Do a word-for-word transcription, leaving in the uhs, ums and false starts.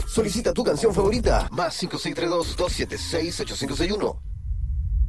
Solicita tu canción favorita. Más cinco seis tres dos, dos siete seis, ocho cinco seis uno.